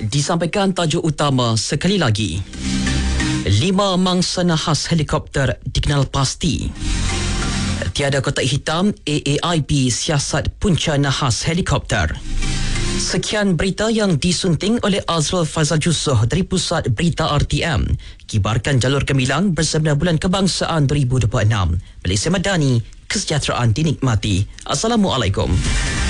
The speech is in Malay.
Disampaikan tajuk utama sekali lagi. 5 mangsa nahas helikopter dikenal pasti. Tiada kotak hitam, AAIP siasat punca nahas helikopter. Sekian berita yang disunting oleh Azrul Faizal Jusoh dari Pusat Berita RTM. Kibarkan jalur gemilang bersama Bulan Kebangsaan 2026. Malaysia Madani, kesejahteraan dinikmati. Assalamualaikum.